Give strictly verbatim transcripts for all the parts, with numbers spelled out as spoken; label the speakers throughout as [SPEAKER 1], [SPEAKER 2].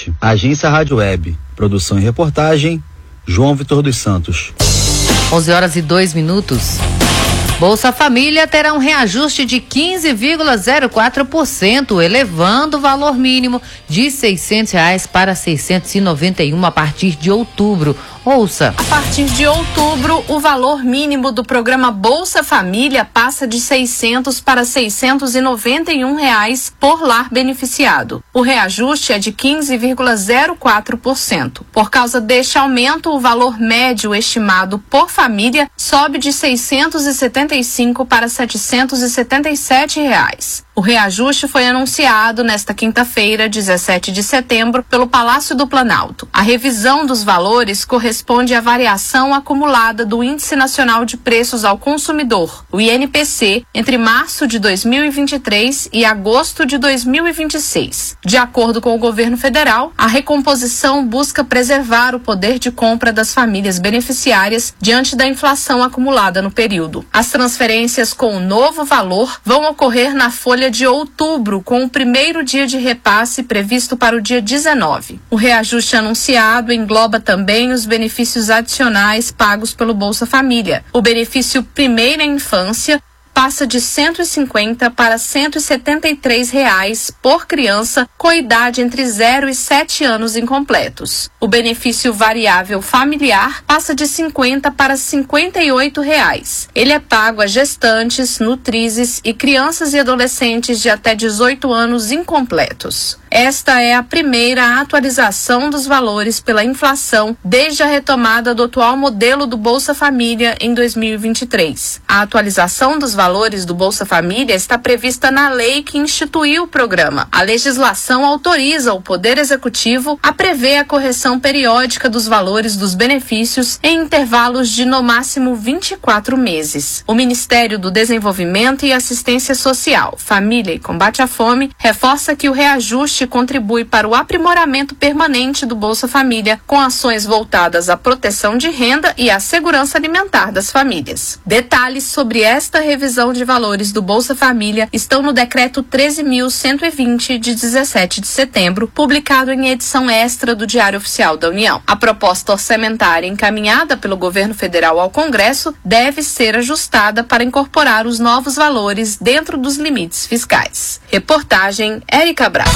[SPEAKER 1] sete. Agência Rádio Web. Produção e reportagem, João Vitor dos Santos.
[SPEAKER 2] onze horas e dois minutos. Bolsa Família terá um reajuste de quinze vírgula zero quatro por cento, elevando o valor mínimo de seiscentos reais para seiscentos e noventa e um a partir de outubro. Ouça.
[SPEAKER 3] A partir de outubro, o valor mínimo do programa Bolsa Família passa de seiscentos para seiscentos e noventa e um reais por lar beneficiado. O reajuste é de quinze vírgula zero quatro por cento. Por causa deste aumento, o valor médio estimado por família sobe de seiscentos e setenta e cinco para setecentos e setenta e sete reais. O reajuste foi anunciado nesta quinta-feira, dezessete de setembro, pelo Palácio do Planalto. A revisão dos valores corresponde à variação acumulada do Índice Nacional de Preços ao Consumidor, o I N P C, entre março de dois mil e vinte e três e agosto de dois mil e vinte e seis. De acordo com o governo federal, a recomposição busca preservar o poder de compra das famílias beneficiárias diante da inflação acumulada no período. As transferências com o novo valor vão ocorrer na folha de outubro, com o primeiro dia de repasse previsto para o dia dezenove. O reajuste anunciado engloba também os benefícios adicionais pagos pelo Bolsa Família. O benefício Primeira Infância passa de cento e cinquenta para cento e setenta e três reais por criança com idade entre zero e sete anos incompletos. O benefício variável familiar passa de cinquenta para cinquenta e oito reais. Ele é pago a gestantes, nutrizes e crianças e adolescentes de até dezoito anos incompletos. Esta é a primeira atualização dos valores pela inflação desde a retomada do atual modelo do Bolsa Família em dois mil e vinte e três. A atualização dos valores do Bolsa Família está prevista na lei que instituiu o programa. A legislação autoriza o Poder Executivo a prever a correção periódica dos valores dos benefícios em intervalos de no máximo vinte e quatro meses. O Ministério do Desenvolvimento e Assistência Social, Família e Combate à Fome reforça que o reajuste contribui para o aprimoramento permanente do Bolsa Família, com ações voltadas à proteção de renda e à segurança alimentar das famílias. Detalhes sobre esta revisão de valores do Bolsa Família estão no Decreto treze mil cento e vinte, de dezessete de setembro, publicado em edição extra do Diário Oficial da União. A proposta orçamentária encaminhada pelo governo federal ao Congresso deve ser ajustada para incorporar os novos valores dentro dos limites fiscais. Reportagem Érica Braz.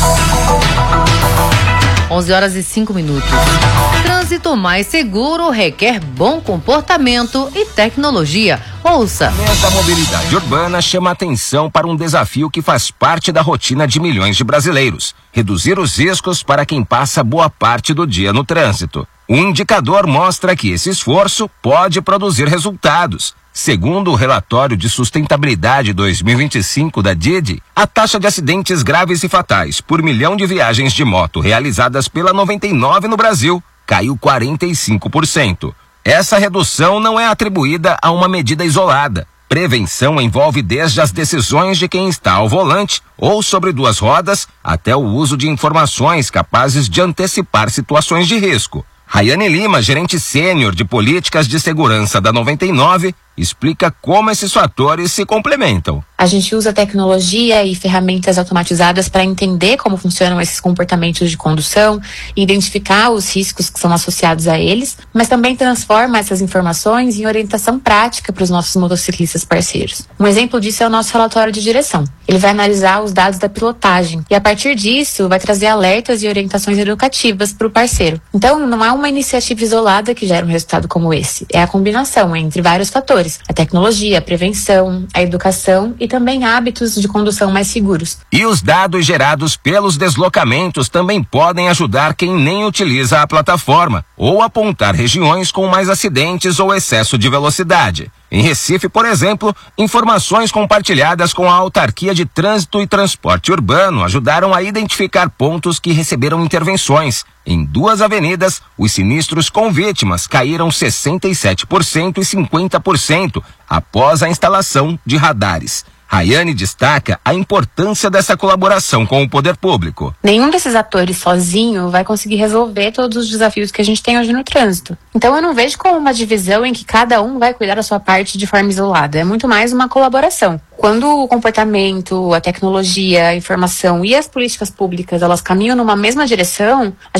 [SPEAKER 2] onze horas e cinco minutos. Trânsito mais seguro requer bom comportamento e tecnologia. Ouça.
[SPEAKER 4] Essa mobilidade urbana chama atenção para um desafio que faz parte da rotina de milhões de brasileiros: reduzir os riscos para quem passa boa parte do dia no trânsito. O indicador mostra que esse esforço pode produzir resultados. Segundo o relatório de sustentabilidade dois mil e vinte e cinco da D I D, a taxa de acidentes graves e fatais por milhão de viagens de moto realizadas pela noventa e nove no Brasil caiu quarenta e cinco por cento. Essa redução não é atribuída a uma medida isolada. Prevenção envolve desde as decisões de quem está ao volante ou sobre duas rodas até o uso de informações capazes de antecipar situações de risco. Rayane Lima, gerente sênior de políticas de segurança da noventa e nove, explica como esses fatores se complementam.
[SPEAKER 5] A gente usa tecnologia e ferramentas automatizadas para entender como funcionam esses comportamentos de condução e identificar os riscos que são associados a eles, mas também transforma essas informações em orientação prática para os nossos motociclistas parceiros. Um exemplo disso é o nosso relatório de direção. Ele vai analisar os dados da pilotagem e, a partir disso, vai trazer alertas e orientações educativas para o parceiro. Então, não é uma iniciativa isolada que gera um resultado como esse. É a combinação entre vários fatores: a tecnologia, a prevenção, a educação e também hábitos de condução mais seguros.
[SPEAKER 4] E os dados gerados pelos deslocamentos também podem ajudar quem nem utiliza a plataforma ou apontar regiões com mais acidentes ou excesso de velocidade. Em Recife, por exemplo, informações compartilhadas com a Autarquia de Trânsito e Transporte Urbano ajudaram a identificar pontos que receberam intervenções. Em duas avenidas, os sinistros com vítimas caíram sessenta e sete por cento e cinquenta por cento após a instalação de radares. Rayane destaca a importância dessa colaboração com o poder público.
[SPEAKER 5] Nenhum desses atores sozinho vai conseguir resolver todos os desafios que a gente tem hoje no trânsito. Então eu não vejo como uma divisão em que cada um vai cuidar da sua parte de forma isolada. É muito mais uma colaboração. Quando o comportamento, a tecnologia, a informação e as políticas públicas elas caminham numa mesma direção, a